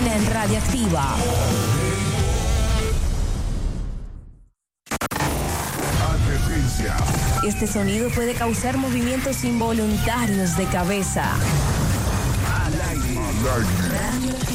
adrenalina en Radioactiva. Advertencia. Este sonido puede causar movimientos involuntarios de cabeza. Al aire.